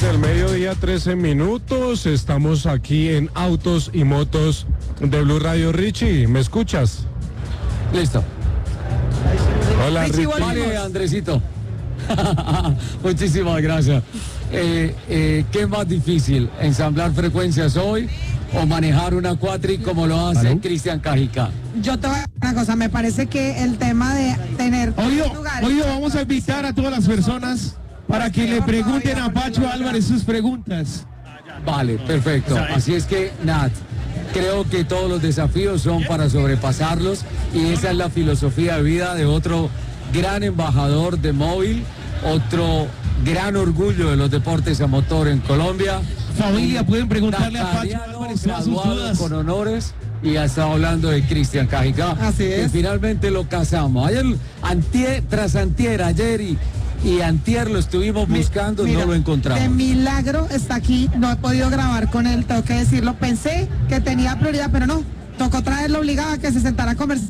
del mediodía, 13 minutos. Estamos aquí en Autos y Motos de Blue Radio. Richie, ¿me escuchas? Listo. Hola, Richie. Vale, Andresito. Muchísimas gracias. ¿Qué es más difícil? ¿Ensamblar frecuencias hoy o manejar una Quatri como lo hace Cristian Cajica? Yo te voy a decir una cosa, me parece que el tema de tener Hoy vamos a invitar a todas las personas para que le pregunten a Pacho Álvarez sus preguntas. Vale, perfecto. Así es que, Nat, creo que todos los desafíos son para sobrepasarlos y esa es la filosofía de vida de otro gran embajador de móvil, otro gran orgullo de los deportes a motor en Colombia. Familia, pueden preguntarle a Pacho Álvarez todas sus dudas. Con honores y ha estado hablando de Cristian Cajica. Así es. Que finalmente lo casamos. Ayer y antier lo estuvimos buscando y no lo encontramos. De milagro está aquí, no he podido grabar con él, tengo que decirlo. Pensé que tenía prioridad, pero no. Tocó traerlo obligado a que se sentara a conversar.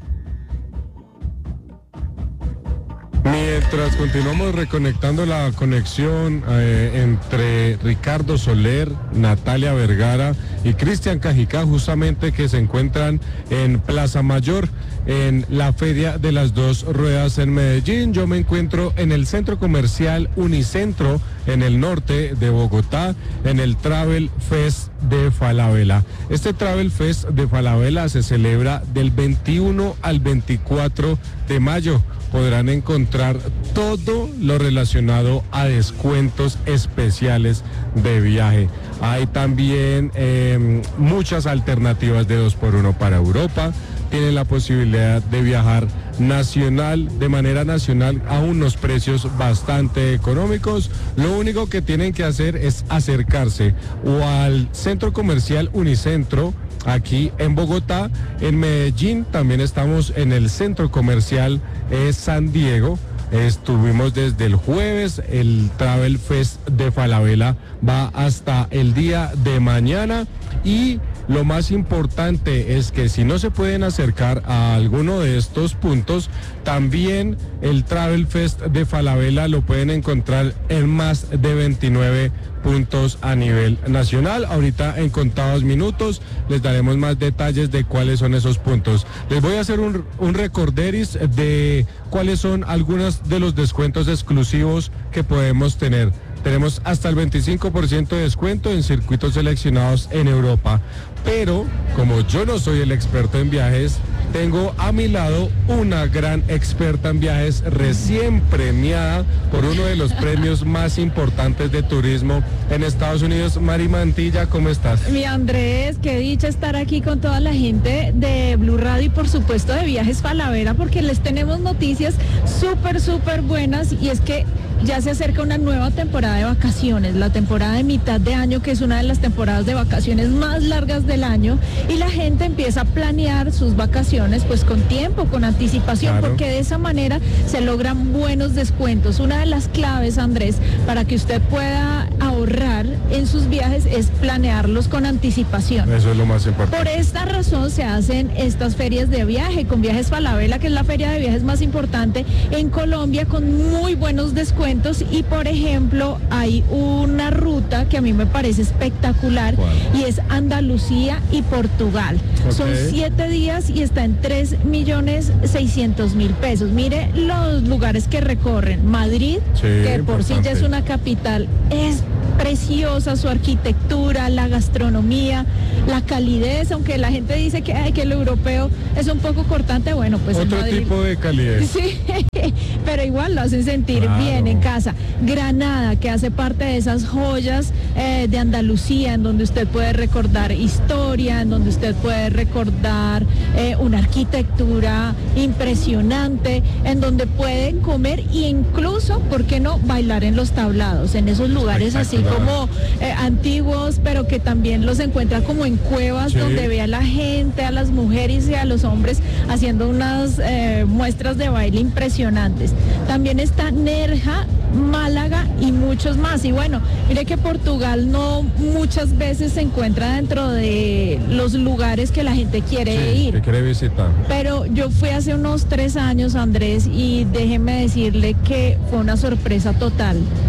Mientras continuamos reconectando la conexión entre Ricardo Soler, Natalia Vergara y Cristian Cajica, justamente que se encuentran en Plaza Mayor, en la Feria de las Dos Ruedas en Medellín. Yo me encuentro en el centro comercial Unicentro, en el norte de Bogotá, en el Travel Fest de Falabella. Este Travel Fest de Falabella se celebra del 21 al 24 de mayo. Podrán encontrar todo lo relacionado a descuentos especiales de viaje. Hay también muchas alternativas de 2x1 para Europa. Tienen la posibilidad de viajar de manera nacional a unos precios bastante económicos. Lo único que tienen que hacer es acercarse o al centro comercial Unicentro, aquí en Bogotá. En Medellín también estamos en el centro comercial San Diego. Estuvimos desde el jueves. El Travel Fest de Falabella va hasta el día de mañana, y lo más importante es que si no se pueden acercar a alguno de estos puntos, también el Travel Fest de Falabella lo pueden encontrar en más de 29 puntos a nivel nacional. Ahorita en contados minutos les daremos más detalles de cuáles son esos puntos. Les voy a hacer un recorderis de cuáles son algunos de los descuentos exclusivos que podemos tener. Tenemos hasta el 25% de descuento en circuitos seleccionados en Europa. Pero como yo no soy el experto en viajes, tengo a mi lado una gran experta en viajes, recién premiada por uno de los premios más importantes de turismo en Estados Unidos. Mari Mantilla, ¿cómo estás? Mi Andrés, qué dicha estar aquí con toda la gente de Blue Radio y por supuesto de Viajes Falabella, porque les tenemos noticias súper buenas, y es que ya se acerca una nueva temporada de vacaciones, la temporada de mitad de año, que es una de las temporadas de vacaciones más largas del año, y la gente empieza a planear sus vacaciones pues con tiempo, con anticipación, claro, porque de esa manera se logran buenos descuentos. Una de las claves, Andrés, para que usted pueda ahorrar en sus viajes es planearlos con anticipación. Eso es lo más importante. Por esta razón se hacen estas ferias de viaje con Viajes Falabella, que es la feria de viajes más importante en Colombia, con muy buenos descuentos. Y por ejemplo hay una ruta que a mí me parece espectacular. ¿Cuál? Y es Andalucía y Portugal. Okay. Son 7 días y está en 3.600.000 pesos. Mire los lugares que recorren. Madrid, sí, que por sí ya es una capital, es preciosa su arquitectura, la gastronomía, la calidez, aunque la gente dice que el europeo es un poco cortante, bueno, pues otro en Madrid, tipo de calidez. Sí, pero igual lo hacen sentir bien en casa. Granada, que hace parte de esas joyas de Andalucía, en donde usted puede recordar historia, en donde usted puede recordar una arquitectura impresionante, en donde pueden comer e incluso, ¿por qué no?, bailar en los tablados, en esos lugares así como antiguos, pero que también los encuentra como en cuevas, sí, donde ve a la gente, a las mujeres y a los hombres haciendo unas muestras de baile impresionantes. También está Nerja, Málaga y muchos más. Y bueno, mire que Portugal no muchas veces se encuentra dentro de los lugares que la gente quiere ir, que quiere visitar. Pero yo fui hace unos 3 años, Andrés, y déjeme decirle que fue una sorpresa total.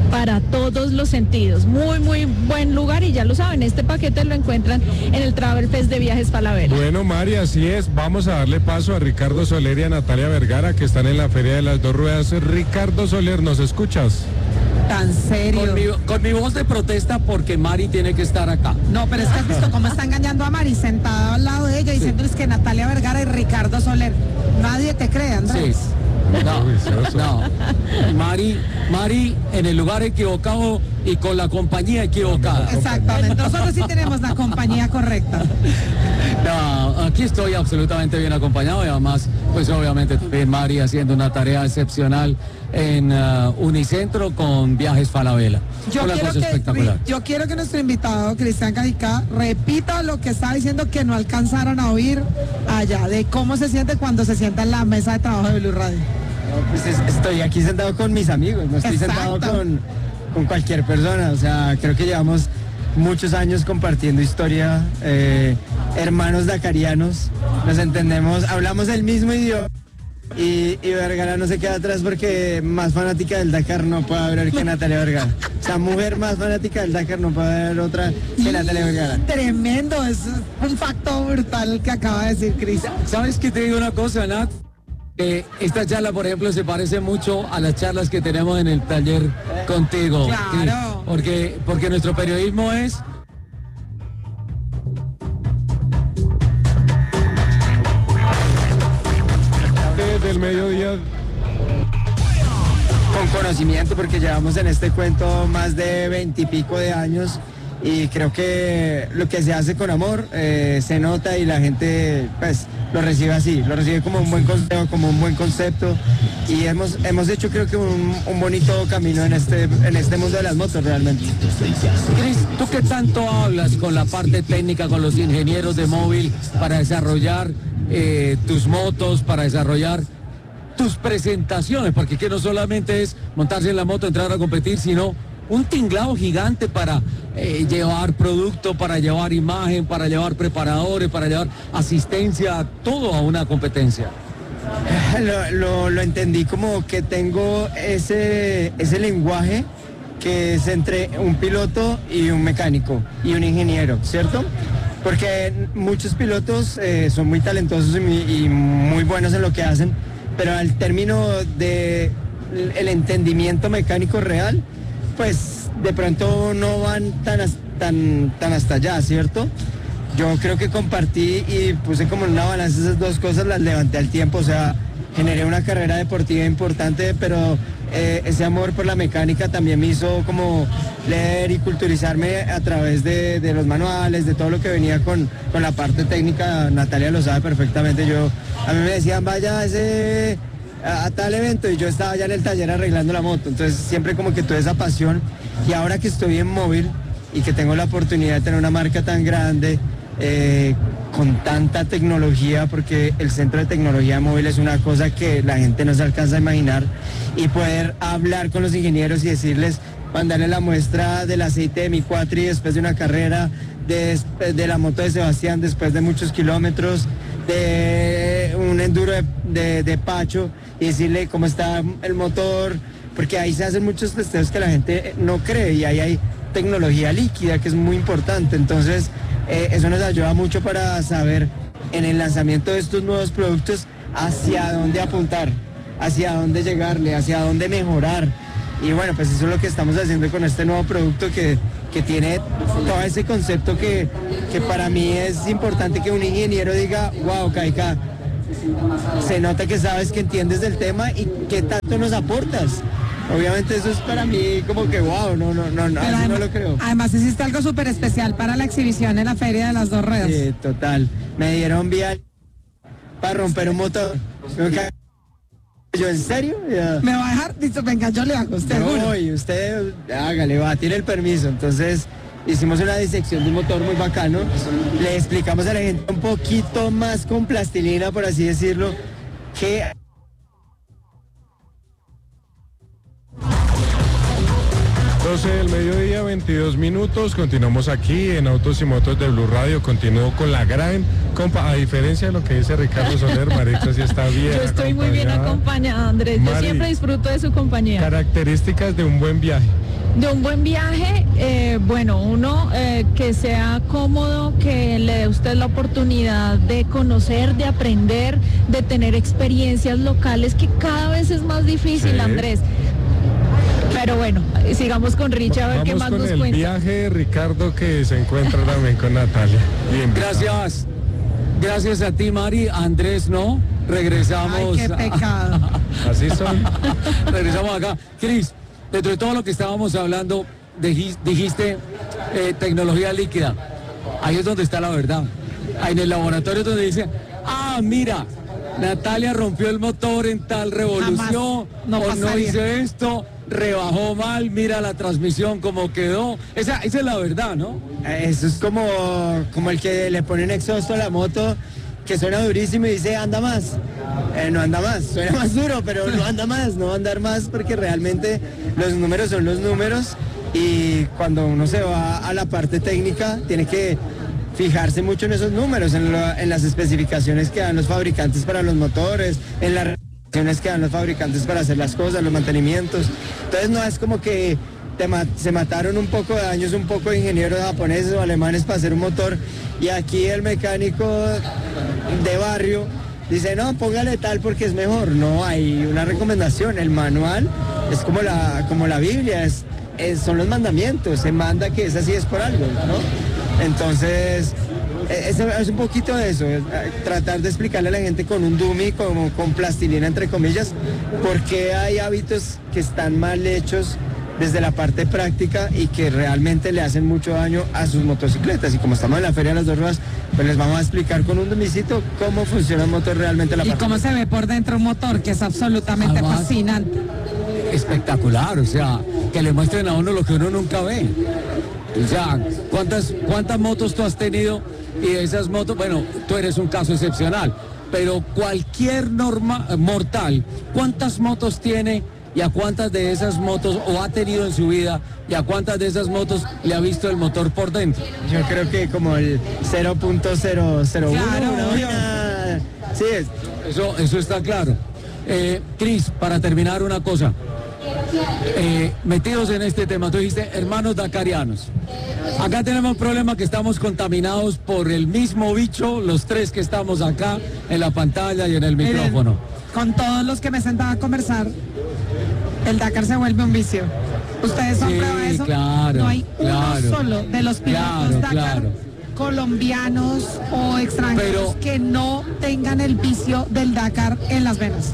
para todos los sentidos. Muy, muy buen lugar y ya lo saben, este paquete lo encuentran en el Travel Fest de Viajes Falabella. Bueno, Mari, así es. Vamos a darle paso a Ricardo Soler y a Natalia Vergara, que están en la Feria de las Dos Ruedas. Ricardo Soler, ¿nos escuchas? Tan serio. Con mi voz de protesta porque Mari tiene que estar acá. No, pero es que has visto cómo está engañando a Mari, sentado al lado de ella, diciéndoles que Natalia Vergara y Ricardo Soler. Nadie te cree, Andrés. Sí. No. Mari en el lugar equivocado y con la compañía equivocada. Exactamente. Nosotros sí tenemos la compañía correcta. No, aquí estoy absolutamente bien acompañado y además, pues obviamente también Mari haciendo una tarea excepcional en Unicentro con Viajes Falabella. Una cosa espectacular. Yo quiero que nuestro invitado, Cristian Cajicá, repita lo que estaba diciendo que no alcanzaron a oír allá, de cómo se siente cuando se sienta en la mesa de trabajo de Blue Radio. No, pues estoy aquí sentado con mis amigos, no estoy sentado con cualquier persona, o sea, creo que llevamos muchos años compartiendo historia, hermanos dacarianos, nos entendemos, hablamos el mismo idioma y Vergara no se queda atrás porque más fanática del Dakar no puede haber que Natalia Vergara. O sea, mujer más fanática del Dakar no puede haber otra que Natalia Vergara. Tremendo, es un facto brutal que acaba de decir Cristian. ¿Sabes qué te digo una cosa, Nat? Esta charla, por ejemplo, se parece mucho a las charlas que tenemos en el taller contigo. Claro. Porque nuestro periodismo es... Desde el mediodía. Con conocimiento, porque llevamos en este cuento más de 20 y pico de años y creo que lo que se hace con amor se nota y la gente pues lo recibe así, lo recibe como un buen consejo, como un buen concepto y hemos hecho creo que un bonito camino en este mundo de las motos realmente. Cris, ¿tú qué tanto hablas con la parte técnica, con los ingenieros de móvil para desarrollar tus motos, para desarrollar tus presentaciones? Porque que no solamente es montarse en la moto, entrar a competir, sino un tinglado gigante para llevar producto, para llevar imagen, para llevar preparadores, para llevar asistencia, todo a una competencia. Lo entendí como que tengo ese lenguaje que es entre un piloto y un mecánico y un ingeniero, ¿cierto? Porque muchos pilotos son muy talentosos y muy buenos en lo que hacen, pero al término de el entendimiento mecánico real, pues de pronto no van tan hasta allá, ¿cierto? Yo creo que compartí y puse como en una balanza esas dos cosas, las levanté al tiempo, o sea, generé una carrera deportiva importante, pero ese amor por la mecánica también me hizo como leer y culturizarme a través de los manuales, de todo lo que venía con la parte técnica. Natalia lo sabe perfectamente. A mí me decían, vaya a tal evento y yo estaba ya en el taller arreglando la moto, entonces siempre como que tuve esa pasión y ahora que estoy en móvil y que tengo la oportunidad de tener una marca tan grande, con tanta tecnología, porque el centro de tecnología móvil es una cosa que la gente no se alcanza a imaginar, y poder hablar con los ingenieros y decirles, mandarle la muestra del aceite de mi cuatri después de una carrera, de la moto de Sebastián después de muchos kilómetros, de un enduro de Pacho, y decirle cómo está el motor, porque ahí se hacen muchos testeos que la gente no cree y ahí hay tecnología líquida que es muy importante. Entonces eso nos ayuda mucho para saber en el lanzamiento de estos nuevos productos hacia dónde apuntar, hacia dónde llegarle, hacia dónde mejorar. Y bueno, pues eso es lo que estamos haciendo con este nuevo producto que tiene todo ese concepto que para mí es importante que un ingeniero diga, wow, Caica, se nota que sabes, que entiendes del tema y que tanto nos aportas. Obviamente eso es para mí como que wow, no, así no lo creo. Además hiciste algo súper especial para la exhibición en la Feria de las Dos Ruedas. Sí, total. Me dieron vía para romper un motor. Yo, ¿en serio? Ya. ¿Me va a dejar? Listo, venga, yo le hago, usted. No, y usted, hágale, va, tiene el permiso. Entonces, hicimos una disección de un motor muy bacano. Le explicamos a la gente un poquito más con plastilina, por así decirlo, que... 12 del mediodía, 22 minutos. Continuamos aquí en Autos y Motos de Blue Radio. Continúo con la gran compa. A diferencia de lo que dice Ricardo Soler, Maritza sí está bien. Yo estoy muy bien acompañada, Andrés. Yo siempre disfruto de su compañía. Características de un buen viaje. De un buen viaje, bueno, uno que sea cómodo, que le dé a usted la oportunidad de conocer, de aprender, de tener experiencias locales, que cada vez es más difícil, Sí. Andrés. Pero bueno, sigamos con Richie a ver qué Vamos más con nos el cuenta. viaje de Ricardo, que se encuentra también con Natalia. Bien, Gracias. Gracias a ti, Mari. Andrés, no. Regresamos. Ay, qué pecado. así son. Regresamos acá. Cris, dentro de todo lo que estábamos hablando, dijiste tecnología líquida. Ahí es donde está la verdad. Ahí en el laboratorio es donde dice, mira, Natalia rompió el motor en tal revolución, Jamás. No o no pasaría. hice esto, rebajó mal, mira la transmisión como quedó. Esa es la verdad, ¿no? Eso es como el que le pone un exhausto a la moto que suena durísimo y dice anda más. No anda más, suena más duro, pero no anda más, no va a andar más porque realmente los números son los números y cuando uno se va a la parte técnica tiene que fijarse mucho en esos números, en las especificaciones que dan los fabricantes para los motores, en las regulaciones que dan los fabricantes para hacer las cosas, los mantenimientos. Entonces no es como que se mataron un poco de años, un poco de ingenieros japoneses o alemanes para hacer un motor y aquí el mecánico de barrio dice no, póngale tal porque es mejor. No, hay una recomendación, el manual es como la Biblia, son los mandamientos, se manda que es así, es por algo, ¿no? Entonces es un poquito de eso, tratar de explicarle a la gente con un dummy, con plastilina entre comillas, por qué hay hábitos que están mal hechos desde la parte práctica y que realmente le hacen mucho daño a sus motocicletas. Y como estamos en la Feria de las Dos Ruedas, pues les vamos a explicar con un dumicito cómo funciona un motor realmente. Y cómo se ve por dentro un motor, que es absolutamente Además, fascinante. Espectacular, o sea, que le muestren a uno lo que uno nunca ve. O sea, ¿cuántas motos tú has tenido? Y de esas motos, bueno, tú eres un caso excepcional, pero cualquier mortal, ¿cuántas motos tiene y a cuántas de esas motos o ha tenido en su vida y a cuántas de esas motos le ha visto el motor por dentro? Yo creo que como el 0.001. Claro, una obvio. vaina- Sí, Eso está claro. Cris, para terminar una cosa. Metidos en este tema, tú dijiste hermanos dakarianos. Acá tenemos un problema que estamos contaminados por el mismo bicho, los tres que estamos acá en la pantalla y en el Miren, micrófono. con todos los que me sentaba a conversar, el Dakar se vuelve un vicio. Ustedes son Sí, prueba de eso. claro, No hay claro. uno solo de los pilotos Claro, Dakar claro. colombianos o extranjeros Pero- que no tengan el vicio del Dakar en las venas.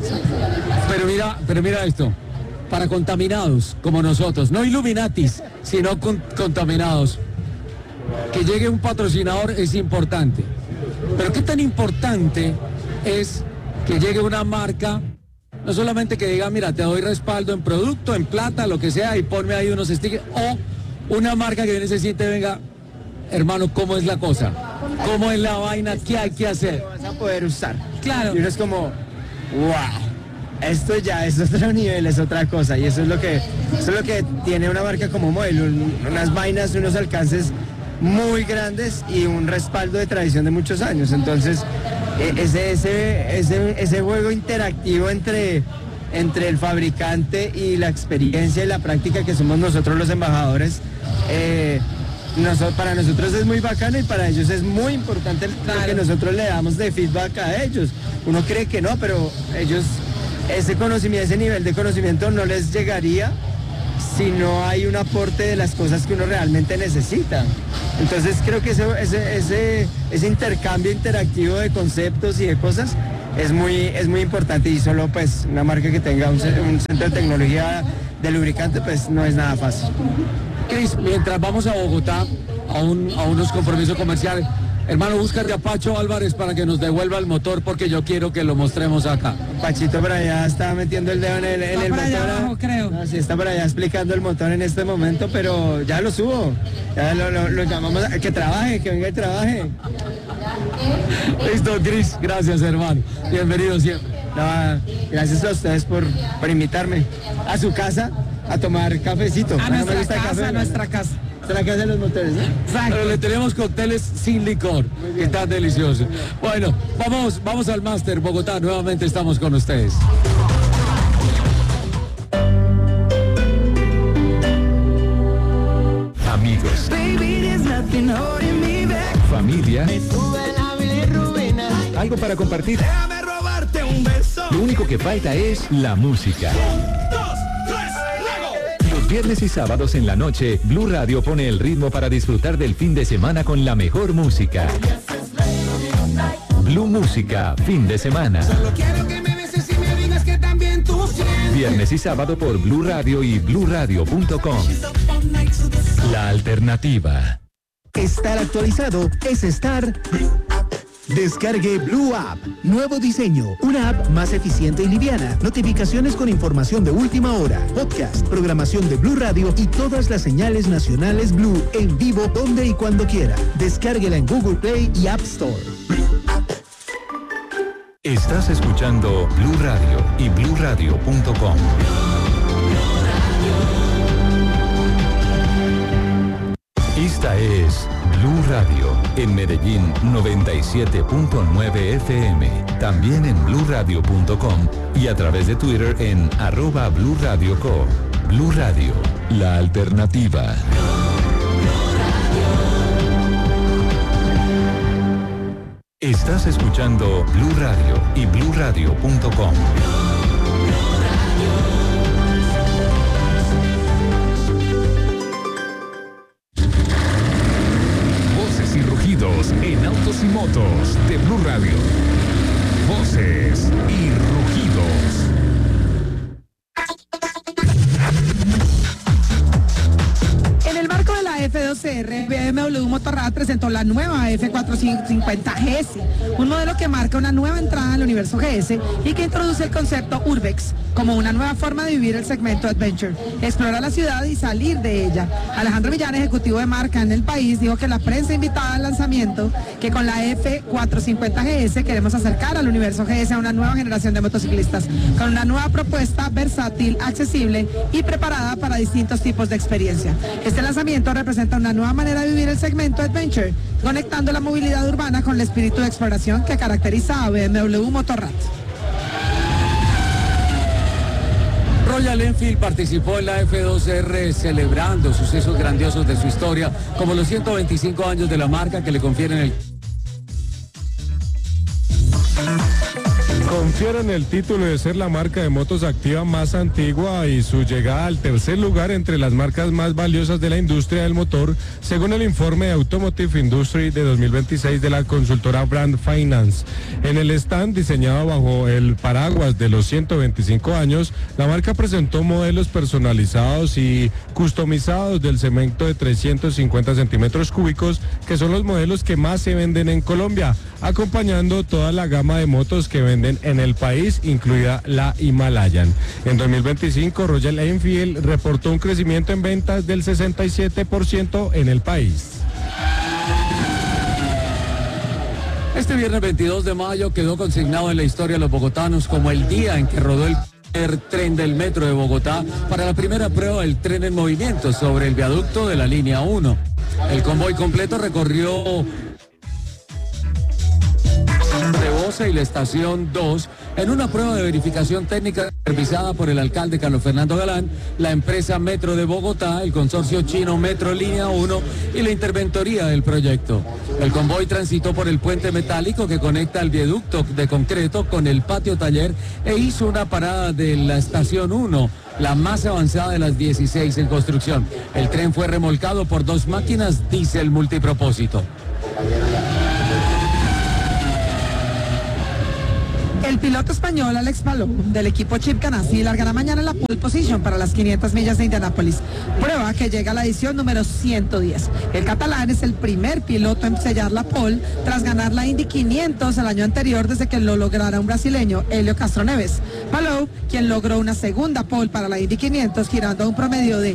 Pero mira esto, para contaminados como nosotros, no Illuminatis, sino contaminados, que llegue un patrocinador es importante. Pero qué tan importante es que llegue una marca, no solamente que diga, mira, te doy respaldo en producto, en plata, lo que sea, y ponme ahí unos stickers, o una marca que viene y se siente, venga, hermano, ¿cómo es la cosa? ¿Cómo es la vaina? ¿Qué hay que hacer? lo vas a poder usar. Claro. Y uno es como, wow, esto ya es otro nivel, es otra cosa. Y eso es lo que tiene una marca como Model, unas vainas, unos alcances muy grandes y un respaldo de tradición de muchos años. Entonces, ese juego interactivo entre el fabricante y la experiencia y la práctica que somos nosotros los embajadores, para nosotros es muy bacano y para ellos es muy importante lo que nosotros le damos de feedback a ellos. Uno cree que no, pero ellos, ese nivel de conocimiento no les llegaría si no hay un aporte de las cosas que uno realmente necesita. Entonces creo que ese intercambio interactivo de conceptos y de cosas es muy importante, y solo pues una marca que tenga un centro de tecnología de lubricante pues no es nada fácil. Cris, mientras vamos a Bogotá a unos compromisos comerciales, hermano, búscate a Pacho Álvarez para que nos devuelva el motor, porque yo quiero que lo mostremos acá. Pachito por allá está metiendo el dedo en el Está por motor. allá abajo, creo. No, sí, está por allá explicando el motor en este momento, pero ya lo subo. Ya lo llamamos a que trabaje, que venga y trabaje. Listo, Cris, gracias, hermano. Bienvenido siempre. No, gracias a ustedes por invitarme a su casa a tomar cafecito. A No me nuestra gusta el casa, café, a nuestra casa. Esta es la casa de los motores, ¿no? Pero le tenemos cócteles sin licor, que están deliciosos. Bueno, vamos al Máster Bogotá, nuevamente estamos con ustedes. amigos, familia, algo para compartir. Lo único que falta es la música. Los viernes y sábados en la noche, Blue Radio pone el ritmo para disfrutar del fin de semana con la mejor música. Blue Música, fin de semana. Viernes y sábado por Blue Radio y bluradio.com. La alternativa. Estar actualizado es estar... Descargue Blue App. Nuevo diseño. Una app más eficiente y liviana. Notificaciones con información de última hora. Podcast, programación de Blue Radio y todas las señales nacionales Blue en vivo donde y cuando quiera. Descárguela en Google Play y App Store. Estás escuchando Blue Radio y bluradio.com. Esta es Blue Radio, en Medellín 97.9 FM, también en bluradio.com y a través de Twitter en @BlueRadioCo. Blue Radio, la alternativa. Estás escuchando Blue Radio y bluradio.com. Y rugidos en autos y motos de Blue Radio. Voces y rugidos. En el marco de la F2R, BMW Motorrad presentó la nueva F450 GS, un modelo que marca una nueva entrada al universo GS y que introduce el concepto Urbex como una nueva forma de vivir el segmento Adventure, explorar la ciudad y salir de ella. Alejandro Millán, ejecutivo de marca en el país, dijo que la prensa invitada al lanzamiento, que con la F450 GS queremos acercar al universo GS a una nueva generación de motociclistas, con una nueva propuesta versátil, accesible y preparada para distintos tipos de experiencia. Este lanzamiento representa una nueva manera de vivir el segmento Adventure, conectando la movilidad urbana con el espíritu de exploración que caracteriza a BMW Motorrad. Royal Enfield participó en la F2R celebrando sucesos grandiosos de su historia, como los 125 años de la marca que le confieren el... Confieren el título de ser la marca de motos activa más antigua y su llegada al tercer lugar entre las marcas más valiosas de la industria del motor, según el informe de Automotive Industry de 2026 de la consultora Brand Finance. En el stand diseñado bajo el paraguas de los 125 años, la marca presentó modelos personalizados y customizados del segmento de 350 centímetros cúbicos, que son los modelos que más se venden en Colombia, acompañando toda la gama de motos que venden en el país, incluida la Himalayan. En 2025, Royal Enfield reportó un crecimiento en ventas del 67% en el país. Este viernes 22 de mayo quedó consignado en la historia de los bogotanos como el día en que rodó el primer tren del metro de Bogotá para la primera prueba del tren en movimiento sobre el viaducto de la línea 1. El convoy completo recorrió y la estación 2 en una prueba de verificación técnica revisada por el alcalde Carlos Fernando Galán, la empresa Metro de Bogotá, el consorcio chino Metro Línea 1 y la interventoría del proyecto. El convoy transitó por el puente metálico que conecta el viaducto de concreto con el patio taller e hizo una parada de la estación 1, la más avanzada de las 16 en construcción. El tren fue remolcado por 2 máquinas diésel multipropósito. El piloto español Alex Palou del equipo Chip Ganassi largará mañana la pole position para las 500 millas de Indianápolis, prueba que llega a la edición número 110. El catalán es el primer piloto en sellar la pole tras ganar la Indy 500 el año anterior desde que lo lograra un brasileño, Helio Castro Neves. Palou, quien logró una segunda pole para la Indy 500 girando a un promedio de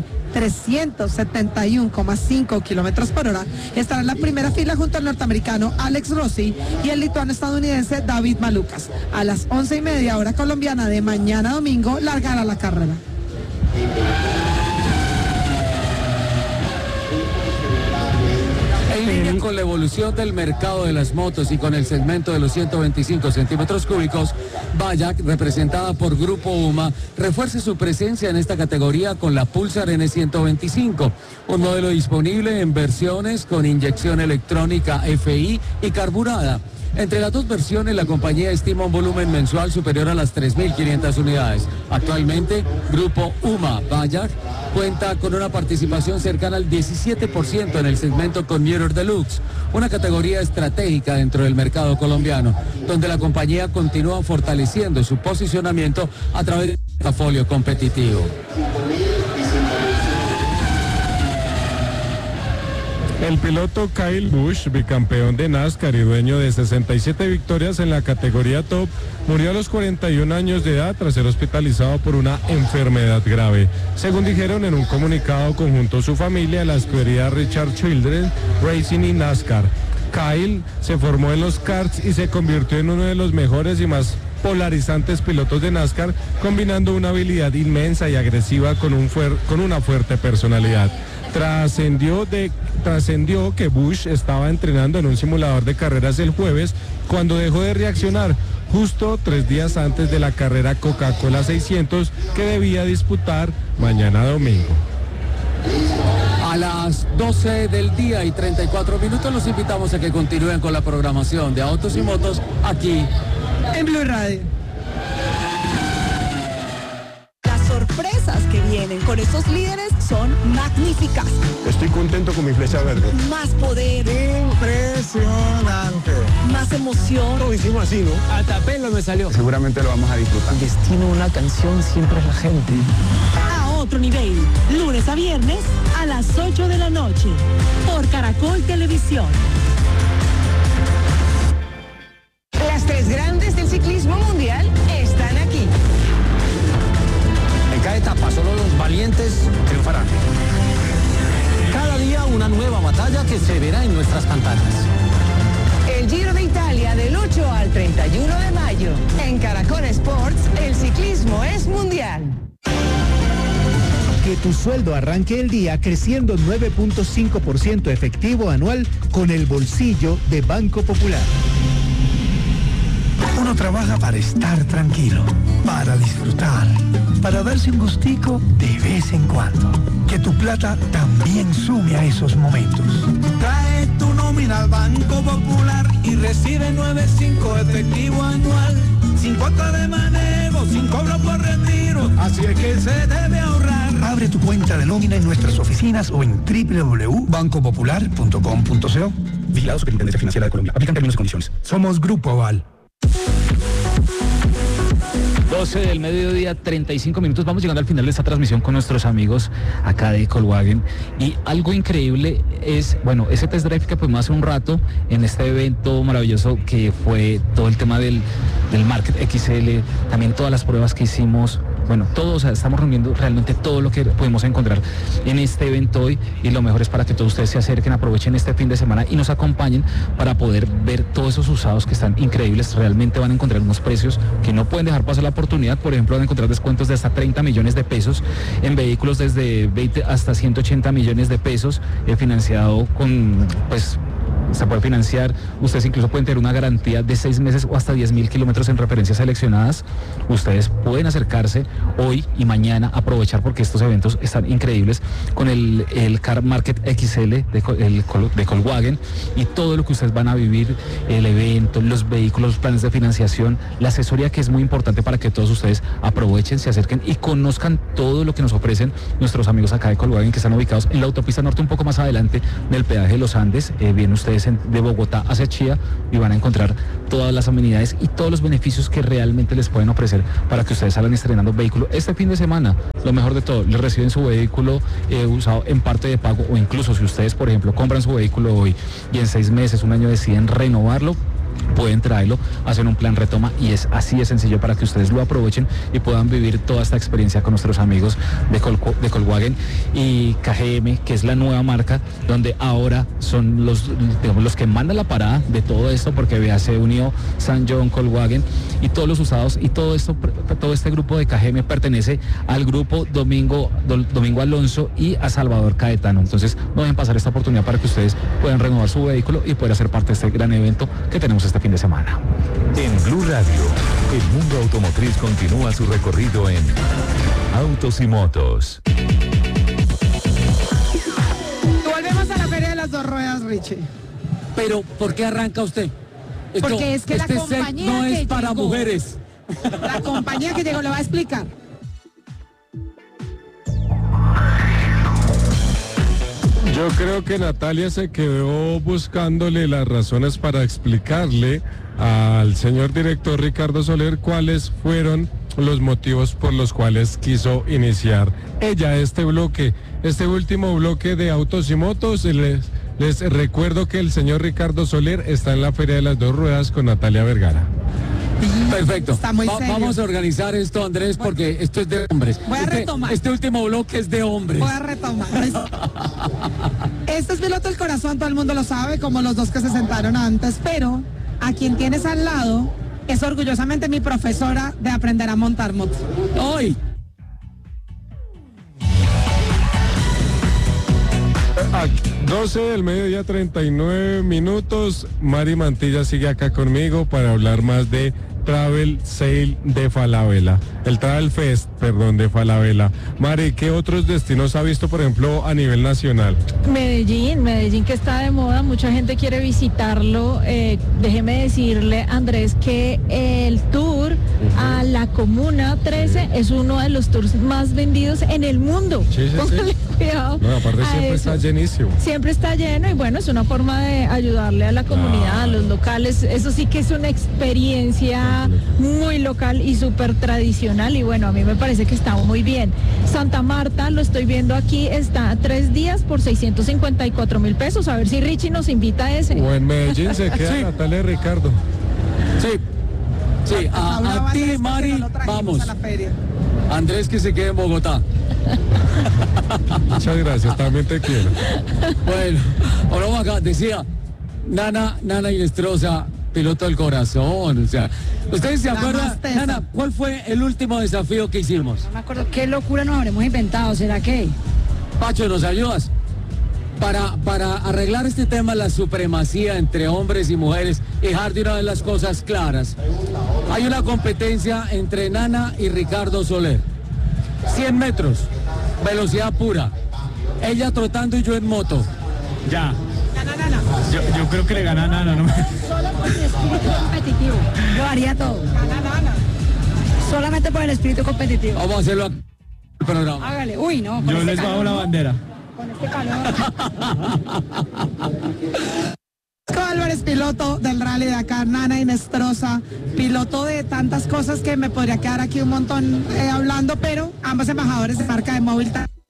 371,5 kilómetros por hora, estará en la primera fila junto al norteamericano Alex Rossi y el lituano-estadounidense David Malukas. A las 11:30 hora colombiana de mañana domingo largará la carrera. En En línea con la evolución del mercado de las motos y con el segmento de los 125 centímetros cúbicos, Bayak, representada por Grupo UMA, refuerza su presencia en esta categoría con la Pulsar N125, un modelo disponible en versiones con inyección electrónica FI y carburada. Entre las dos versiones, la compañía estima un volumen mensual superior a las 3.500 unidades. Actualmente, Grupo UMA Bayak cuenta con una participación cercana al 17% en el segmento Commuter Deluxe, una categoría estratégica dentro del mercado colombiano, donde la compañía continúa fortaleciendo su posicionamiento a través de un portafolio competitivo. El piloto Kyle Busch, bicampeón de NASCAR y dueño de 67 victorias en la categoría top, murió a los 41 años de edad tras ser hospitalizado por una enfermedad grave. Según dijeron en un comunicado conjunto su familia, la escudería Richard Children Racing y NASCAR. Kyle se formó en los karts y se convirtió en uno de los mejores y más polarizantes pilotos de NASCAR, combinando una habilidad inmensa y agresiva con una fuerte personalidad. Trascendió que Busch estaba entrenando en un simulador de carreras el jueves cuando dejó de reaccionar, justo 3 días antes de la carrera Coca-Cola 600 que debía disputar mañana domingo. A las 12 del día y 34 minutos los invitamos a que continúen con la programación de Autos y Motos aquí en Blue Radio. Las sorpresas que vienen con estos líderes son magníficas. Estoy contento con mi flecha verde. Más poder. Impresionante. Más emoción. Lo hicimos así, ¿no? Hasta pelo me salió. Seguramente lo vamos a disfrutar. El destino de una canción siempre es la gente. A otro nivel. Lunes a viernes a las 8 de la noche. Por Caracol Televisión. Las 3 grandes del ciclismo mundial están aquí. En cada etapa solo los valientes triunfarán. Cada día una nueva batalla que se verá en nuestras pantallas. El Giro de Italia del 8 al 31 de mayo. En Caracol Sports, el ciclismo es mundial. Que tu sueldo arranque el día creciendo 9.5% efectivo anual con el bolsillo de Banco Popular. Uno trabaja para estar tranquilo, para disfrutar, para darse un gustico de vez en cuando. Que tu plata también sume a esos momentos. Trae tu nómina al Banco Popular y recibe 9.5 efectivo anual. Sin cuota de manejo, sin cobro por retiro. Así es que se debe ahorrar. Abre tu cuenta de nómina en nuestras oficinas o en www.bancopopular.com.co. Vigilado Superintendencia Financiera de Colombia. Aplican términos y condiciones. Somos Grupo Aval. 12 del mediodía, 35 minutos. Vamos llegando al final de esta transmisión con nuestros amigos acá de Volkswagen. Y algo increíble es, bueno, ese test drive que pudimos hace un rato en este evento maravilloso que fue todo el tema del Market XL, también todas las pruebas que hicimos. Bueno, todos, o sea, estamos reuniendo realmente todo lo que pudimos encontrar en este evento hoy y lo mejor es para que todos ustedes se acerquen, aprovechen este fin de semana y nos acompañen para poder ver todos esos usados que están increíbles. Realmente van a encontrar unos precios que no pueden dejar pasar la oportunidad. Por ejemplo, van a encontrar descuentos de hasta 30 millones de pesos en vehículos desde 20 hasta 180 millones de pesos, financiado con, pues, se puede financiar, ustedes incluso pueden tener una garantía de 6 meses o hasta 10.000 kilómetros en referencias seleccionadas. Ustedes pueden acercarse hoy y mañana, aprovechar porque estos eventos están increíbles con el Car Market XL de Volkswagen y todo lo que ustedes van a vivir, el evento, los vehículos, los planes de financiación, la asesoría que es muy importante para que todos ustedes aprovechen, se acerquen y conozcan todo lo que nos ofrecen nuestros amigos acá de Volkswagen que están ubicados en la autopista norte un poco más adelante del peaje de los Andes. Vienen ustedes de Bogotá hacia Chía y van a encontrar todas las amenidades y todos los beneficios que realmente les pueden ofrecer para que ustedes salgan estrenando vehículo este fin de semana. Lo mejor de todo, les reciben su vehículo usado en parte de pago o incluso si ustedes, por ejemplo, compran su vehículo hoy y en 6 meses, un año deciden renovarlo, pueden traerlo, hacen un plan retoma y es así de sencillo para que ustedes lo aprovechen y puedan vivir toda esta experiencia con nuestros amigos de Volkswagen y KGM, que es la nueva marca donde ahora son los que mandan la parada de todo esto, porque vea, se unió San John, Volkswagen y todos los usados y todo este grupo de KGM pertenece al grupo Domingo Alonso y a Salvador Caetano. Entonces no dejen pasar esta oportunidad para que ustedes puedan renovar su vehículo y poder hacer parte de este gran evento que tenemos este fin de semana. En Blue Radio, el mundo automotriz continúa su recorrido en Autos y Motos. Volvemos a la Feria de las Dos Ruedas, Richie. Pero, ¿por qué arranca usted? Porque es que la compañía no es que para llegó, mujeres. La compañía que llegó lo va a explicar. Yo creo que Natalia se quedó buscándole las razones para explicarle al señor director Ricardo Soler cuáles fueron los motivos por los cuales quiso iniciar ella este último bloque de Autos y Motos. Les recuerdo que el señor Ricardo Soler está en la Feria de las Dos Ruedas con Natalia Vergara. Perfecto. Está muy serio. Vamos a organizar esto, Andrés, porque esto es de hombres. Voy a retomar. Este último bloque es de hombres. Voy a retomar. Este es piloto del corazón, todo el mundo lo sabe, como los dos que se sentaron antes, pero a quien tienes al lado es orgullosamente mi profesora de aprender a montar moto. ¡Hoy! 12 del mediodía, 39 minutos. Mari Mantilla sigue acá conmigo para hablar más de Travel Sale de Falabella. El Travel Fest, perdón, de Falabella. Mari, ¿qué otros destinos ha visto, por ejemplo, a nivel nacional? Medellín que está de moda, mucha gente quiere visitarlo. Déjeme decirle, Andrés, que el tour a la Comuna 13 es uno de los tours más vendidos en el mundo. Sí. Cuidado. No, aparte siempre está llenísimo. Siempre está lleno y bueno, es una forma de ayudarle a la comunidad, a los locales. Eso sí que es una experiencia muy local y súper tradicional y bueno, a mí me parece que está muy bien. Santa Marta, lo estoy viendo aquí, está 3 días por 654,000 pesos. A ver si Richie nos invita a ese. O en Medellín se queda Sí. Natalia y Ricardo. Sí, a ti, Mari, vamos. Andrés que se quede en Bogotá. Muchas gracias, también te quiero. Bueno, ahora vamos acá, decía Nana Inestrosa, piloto del corazón, o sea, ¿ustedes se acuerdan, Nana, cuál fue el último desafío que hicimos? No me acuerdo qué locura nos habremos inventado, ¿será que? Pacho, ¿nos ayudas? Para arreglar este tema, la supremacía entre hombres y mujeres, y dejar de una vez las cosas claras. Hay una competencia entre Nana y Ricardo Soler. 100 metros, velocidad pura. Ella trotando y yo en moto. Ya. Yo creo que le gana a Nana, ¿no? Solo por el espíritu competitivo. Lo haría todo. Solamente por el espíritu competitivo. Vamos a hacerlo aquí en el programa. Hágale. Uy, no. Yo les bajo la bandera. Con este calor. Álvarez, piloto del rally de acá, Nana Inestrosa, piloto de tantas cosas que me podría quedar aquí un montón hablando, pero ambos embajadores de marca de móvil.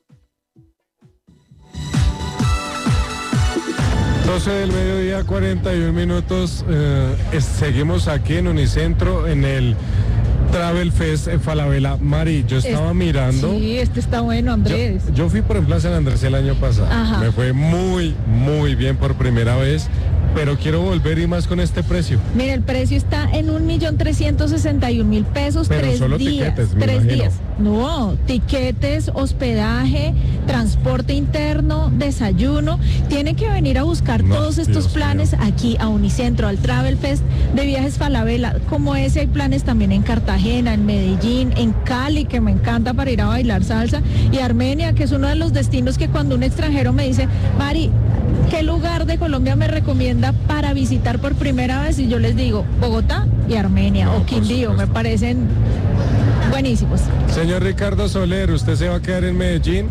12 del mediodía, 41 minutos. Seguimos aquí en Unicentro, en el Travel Fest en Falabella. Mari, yo estaba mirando. Sí, este está bueno, Andrés. Yo fui, por ejemplo, a San Andrés el año pasado. Ajá. Me fue muy bien por primera vez, pero quiero volver y más con este precio. Mira, el precio está en 1.361.000 pesos, Pero 3 solo días. tiquetes, me 3 imagino. días. No, tiquetes, hospedaje, transporte interno, desayuno. Tienen que venir a buscar todos estos Dios planes aquí a Unicentro, al Travel Fest de Viajes Falabella. Como ese hay planes también en Cartagena, en Medellín, en Cali, que me encanta para ir a bailar salsa, y Armenia, que es uno de los destinos que cuando un extranjero me dice, Mari, ¿qué lugar de Colombia me recomienda para visitar por primera vez? Y yo les digo, Bogotá y Armenia, o Quindío, me parecen buenísimos. Señor Ricardo Soler, ¿usted se va a quedar en Medellín?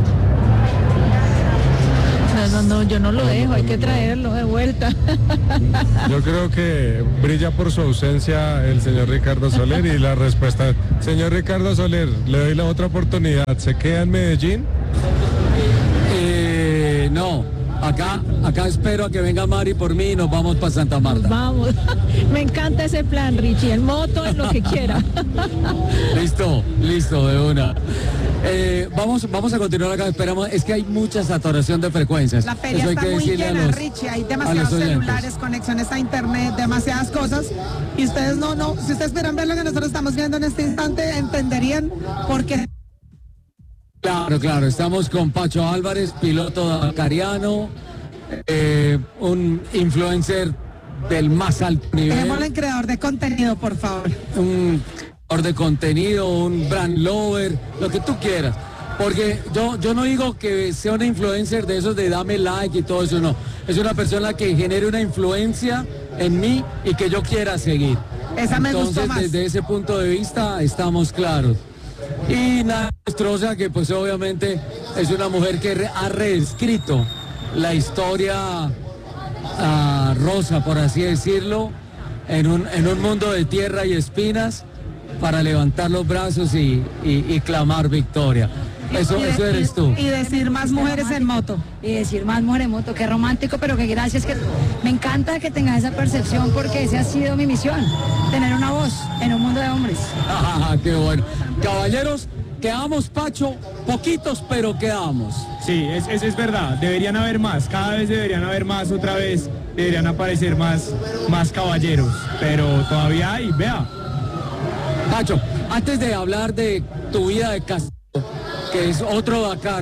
No, yo no lo dejo, hay que traerlo de vuelta. Yo creo que brilla por su ausencia el señor Ricardo Soler y la respuesta, señor Ricardo Soler, le doy la otra oportunidad, ¿se queda en Medellín? No, Acá espero a que venga Mari por mí y nos vamos para Santa Marta. Vamos, me encanta ese plan, Richie, en moto, en lo que quiera. Listo, de una. Vamos a continuar acá, esperamos, es que hay mucha saturación de frecuencias. La feria eso hay está que muy decirle llena, a los, Richie, hay demasiados celulares, conexiones a internet, demasiadas cosas, y ustedes no, si ustedes pudieran ver lo que nosotros estamos viendo en este instante, entenderían por qué. Claro, estamos con Pacho Álvarez, piloto dakariano, un influencer del más alto nivel. Dejémoslo en creador de contenido, por favor. Un creador de contenido, un brand lover, lo que tú quieras. Porque yo no digo que sea una influencer de esos de dame like y todo eso, no. Es una persona que genere una influencia en mí y que yo quiera seguir. Esa me gustó más. Entonces, desde ese punto de vista, estamos claros. Y Nat Estroza, que pues obviamente es una mujer que ha reescrito la historia rosa, por así decirlo, en un mundo de tierra y espinas, para levantar los brazos y clamar victoria. Eso eres tú. Y decir más mujeres en moto. Y decir más mujeres en moto, qué romántico, pero que gracias, que me encanta que tengas esa percepción, porque esa ha sido mi misión, tener una voz en un mundo de hombres. Qué bueno. Caballeros, quedamos, Pacho, poquitos, pero quedamos. Sí, es verdad, deberían haber más, cada vez deberían haber más, otra vez deberían aparecer más caballeros, pero todavía hay, vea. Pacho, antes de hablar de tu vida de casado, que es otro Dakar,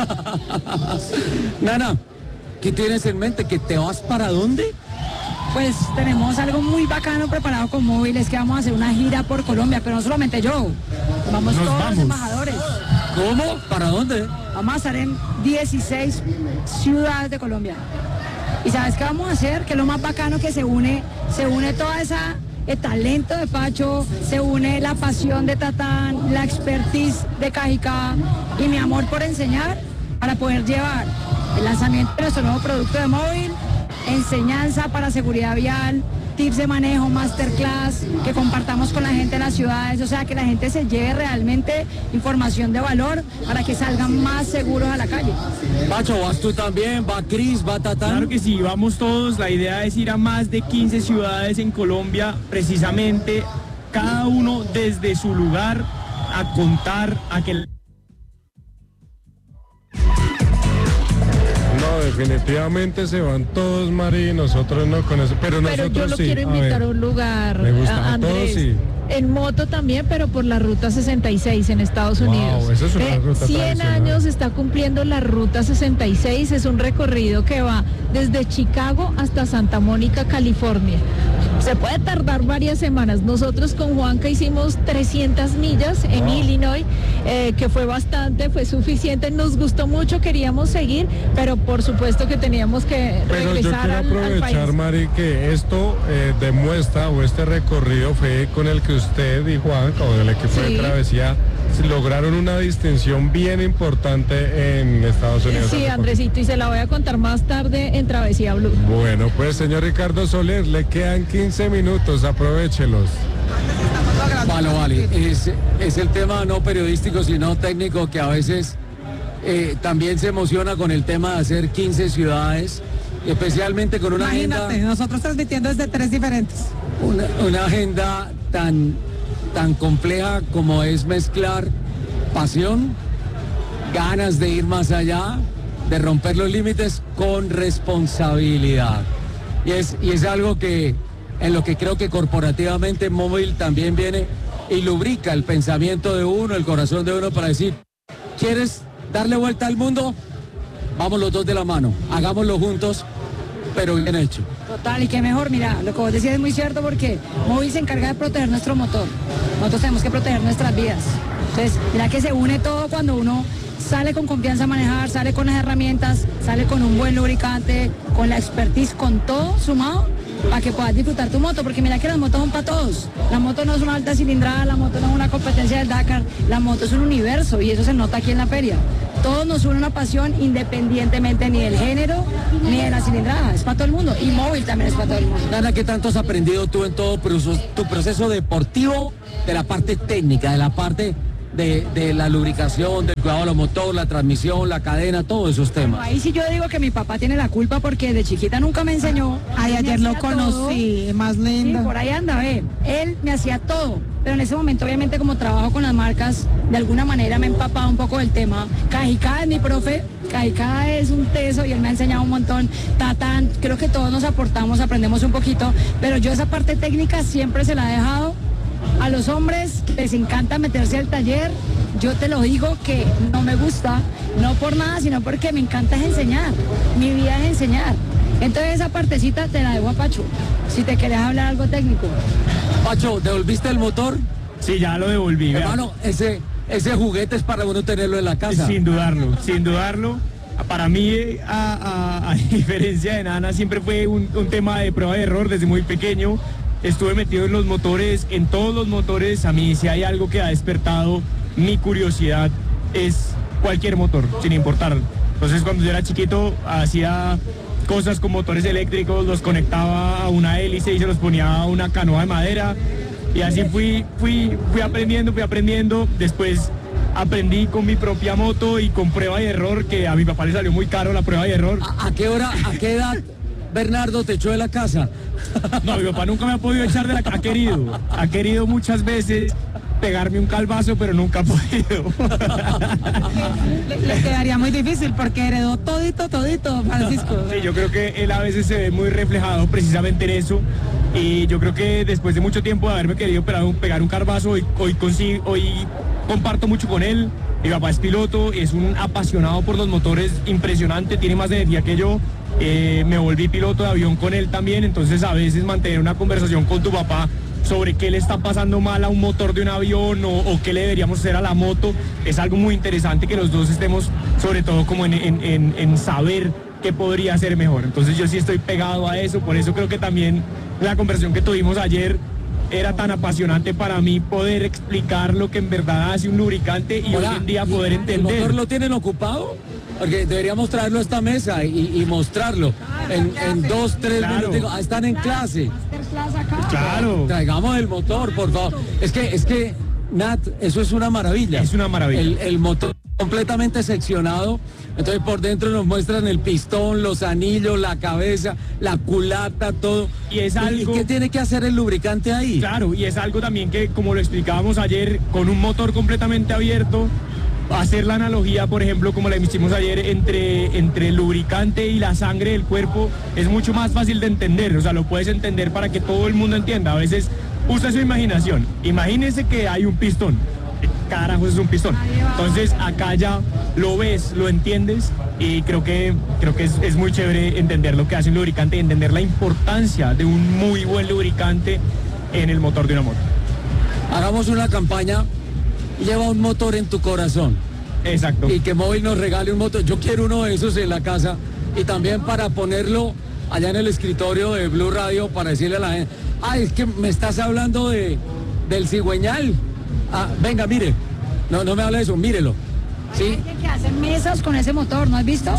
Nana, ¿qué tienes en mente? ¿Que te vas para dónde? Pues tenemos algo muy bacano preparado con Móvil, es que vamos a hacer una gira por Colombia, pero no solamente yo, vamos todos los embajadores. ¿Cómo? ¿Para dónde? Vamos a estar en 16 ciudades de Colombia. ¿Y sabes qué vamos a hacer? Que es lo más bacano, que se une toda esa... el talento de Pacho, se une la pasión de Tatán, la expertise de Cajicá y mi amor por enseñar, para poder llevar el lanzamiento de nuestro nuevo producto de Móvil, enseñanza para seguridad vial, tips de manejo, masterclass, que compartamos con la gente de las ciudades, o sea, que la gente se lleve realmente información de valor para que salgan más seguros a la calle. Pacho, ¿vas tú también? ¿Va Cris? ¿Va Tatán? Claro que sí, vamos todos. La idea es ir a más de 15 ciudades en Colombia, precisamente cada uno desde su lugar, a contar, a que... Definitivamente se van todos, Mari, nosotros no con eso, pero nosotros yo lo sí. quiero invitar a un lugar, me gusta, Andrés, todos sí. En moto también, pero por la Ruta 66 en Estados Unidos. Wow, esa es una ruta 100 años está cumpliendo la Ruta 66, es un recorrido que va desde Chicago hasta Santa Mónica, California. Se puede tardar varias semanas. Nosotros con Juanca hicimos 300 millas en Illinois, que fue bastante, fue suficiente, nos gustó mucho, queríamos seguir, pero por supuesto que teníamos que regresar al país. Pero yo quiero aprovechar, Mari, que esto demuestra, o este recorrido fue con el que usted y Juanca, o el equipo de Travesía, lograron una distinción bien importante en Estados Unidos. Sí, Andresito, y se la voy a contar más tarde en Travesía Blue. Bueno, pues señor Ricardo Soler, le quedan 15 minutos, aprovéchelos. Vale, es el tema no periodístico, sino técnico, que a veces también se emociona con el tema de hacer 15 ciudades, especialmente con una Imagínate, agenda... nosotros transmitiendo desde 3 diferentes. Una agenda tan compleja como es mezclar pasión, ganas de ir más allá, de romper los límites con responsabilidad. Y es algo que en lo que creo que corporativamente Móvil también viene y lubrica el pensamiento de uno, el corazón de uno, para decir, ¿quieres darle vuelta al mundo? Vamos los dos de la mano, hagámoslo juntos, pero bien hecho. Total, y qué mejor, mira, lo que vos decías es muy cierto, porque Móvil se encarga de proteger nuestro motor. Nosotros tenemos que proteger nuestras vidas. Entonces, mira que se une todo cuando uno sale con confianza a manejar, sale con las herramientas, sale con un buen lubricante, con la expertise, con todo sumado, para que puedas disfrutar tu moto, porque mira que las motos son para todos. La moto no es una alta cilindrada, la moto no es una competencia del Dakar, la moto es un universo, y eso se nota aquí en la feria. Todos nos une una pasión, independientemente ni del género ni de la cilindrada, es para todo el mundo, y Móvil también es para todo el mundo. Nana, ¿qué tanto has aprendido tú en todo tu proceso deportivo, de la parte técnica, de la parte de la lubricación, del cuidado del motor, la transmisión, la cadena, todos esos temas. Ahí sí yo digo que mi papá tiene la culpa porque de chiquita nunca me enseñó. Ay, ayer lo conocí, todo. más lindo. Sí, por ahí anda, ve. Él me hacía todo. Pero en ese momento, obviamente, como trabajo con las marcas, de alguna manera me he empapado un poco del tema. Cajicá es mi profe, Cajicá es un teso y él me ha enseñado un montón. Tatán, creo que todos nos aportamos, aprendemos un poquito, pero yo esa parte técnica siempre se la he dejado a los hombres. Les encanta meterse al taller. Yo te lo digo que no me gusta, no por nada, sino porque me encanta es enseñar. Mi vida es enseñar. Entonces esa partecita te la dejo a Pacho, si te querés hablar algo técnico. Pacho, ¿devolviste el motor? Sí, ya lo devolví. Hermano, ese juguete es para uno tenerlo en la casa. Sin dudarlo, sin dudarlo. Para mí, a diferencia de Nana, siempre fue un tema de prueba y error desde muy pequeño. Estuve metido en los motores, en todos los motores. A mí, si hay algo que ha despertado mi curiosidad, es cualquier motor, sin importar. Entonces, cuando yo era chiquito, hacía cosas con motores eléctricos, los conectaba a una hélice y se los ponía a una canoa de madera. Y así fui aprendiendo. Después aprendí con mi propia moto y con prueba y error, que a mi papá le salió muy caro la prueba y error. ¿A qué edad Bernardo te echó de la casa? No, mi papá nunca me ha podido echar de la casa. Ha querido muchas veces pegarme un calvazo, pero nunca ha podido. Le quedaría muy difícil porque heredó todito, Francisco. Sí, yo creo que él a veces se ve muy reflejado precisamente en eso. Y yo creo que después de mucho tiempo de haberme querido pegar un calvazo, hoy comparto mucho con él. Mi papá es piloto, es un apasionado por los motores, impresionante, tiene más energía que yo. Me volví piloto de avión con él también, entonces a veces mantener una conversación con tu papá sobre qué le está pasando mal a un motor de un avión o qué le deberíamos hacer a la moto, es algo muy interesante que los dos estemos sobre todo como en saber qué podría ser mejor. Entonces yo sí estoy pegado a eso, por eso creo que también la conversación que tuvimos ayer era tan apasionante para mí, poder explicar lo que en verdad hace un lubricante y hoy en día poder entender. ¿El motor lo tienen ocupado? Porque deberíamos traerlo a esta mesa y mostrarlo en 2-3 minutos. Están en clase. Claro. Traigamos el motor, por favor. Es que Nat, eso es una maravilla. Es una maravilla. El motor completamente seccionado. Entonces por dentro nos muestran el pistón, los anillos, la cabeza, la culata, todo. Y es algo... ¿Y qué tiene que hacer el lubricante ahí? Claro, y es algo también que, como lo explicábamos ayer, con un motor completamente abierto, hacer la analogía, por ejemplo, como la hicimos ayer, entre el lubricante y la sangre del cuerpo, es mucho más fácil de entender. O sea, lo puedes entender para que todo el mundo entienda. A veces usa su imaginación. Imagínense que hay un pistón. ¿Qué carajo es un pistón? Entonces acá ya lo ves, lo entiendes y creo que es muy chévere entender lo que hace un lubricante y entender la importancia de un muy buen lubricante en el motor de una moto. Hagamos una campaña, lleva un motor en tu corazón. Exacto. Y que Móvil nos regale un motor. Yo quiero uno de esos en la casa y también para ponerlo allá en el escritorio de Blue Radio para decirle a la gente, es que me estás hablando del cigüeñal. Venga, mire. No me hable de eso, mírelo. ¿Sí? Hay gente que hace mesas con ese motor, ¿no has visto?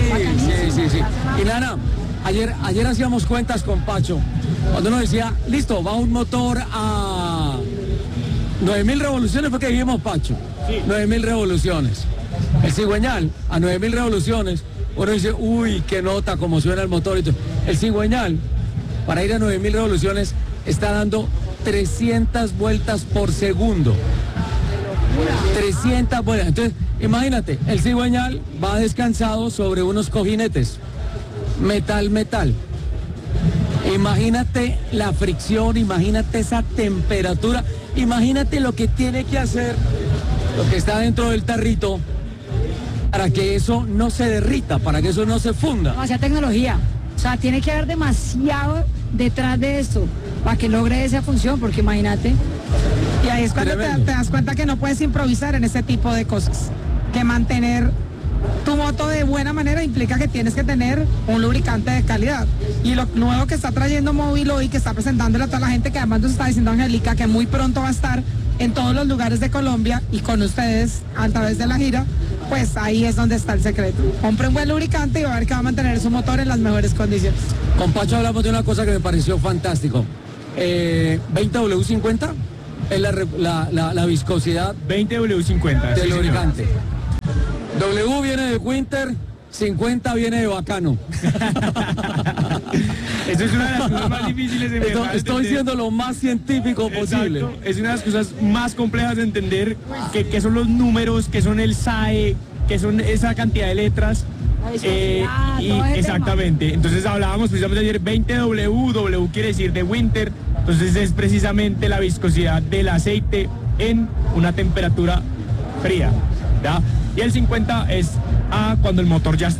Sí. Y Nana, ayer hacíamos cuentas con Pacho. Cuando uno decía, listo, va un motor a 9.000 revoluciones, fue que dijimos, Pacho. Sí. 9.000 revoluciones. El cigüeñal a 9.000 revoluciones, uno dice, uy, qué nota, cómo suena el motor y todo. El cigüeñal, para ir a 9.000 revoluciones, está dando 300 vueltas por segundo. 300 vueltas. Entonces, imagínate, el cigüeñal va descansado sobre unos cojinetes. Metal. Imagínate la fricción, imagínate esa temperatura, imagínate lo que tiene que hacer, lo que está dentro del tarrito, para que eso no se derrita, para que eso no se funda. Demasiada tecnología. O sea, tiene que haber demasiado detrás de esto para que logre esa función, porque imagínate. Y ahí es cuando te das cuenta que no puedes improvisar en ese tipo de cosas. Que mantener tu moto de buena manera implica que tienes que tener un lubricante de calidad. Y lo nuevo que está trayendo Móvil hoy, que está presentándole a toda la gente, que además nos está diciendo Angélica, que muy pronto va a estar en todos los lugares de Colombia y con ustedes a través de la gira, pues ahí es donde está el secreto. Compre un buen lubricante y va a ver que va a mantener su motor en las mejores condiciones. Con Pacho hablamos de una cosa que me pareció fantástico. 20W50, es la viscosidad 20W50 del sí, lubricante. W viene de Winter, 50 viene de bacano. Eso es una de las cosas más difíciles de entender. Estoy siendo lo más científico posible. Exacto. Es una de las cosas más complejas de entender qué son los números, qué son el SAE, qué son esa cantidad de letras. Y exactamente. Entonces hablábamos precisamente ayer 20W, W quiere decir de winter, entonces es precisamente la viscosidad del aceite en una temperatura fría, ¿ya? Y el 50 es cuando el motor ya está